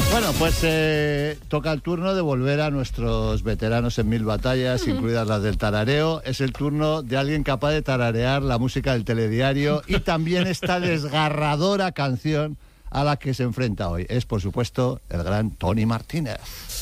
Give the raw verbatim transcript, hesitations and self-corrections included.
Bueno, pues eh, toca el turno de volver a nuestros veteranos en mil batallas, uh-huh. incluidas las del tarareo. Es el turno de alguien capaz de tararear la música del telediario y también esta desgarradora canción a la que se enfrenta hoy. Es, por supuesto, el gran Tony Martínez.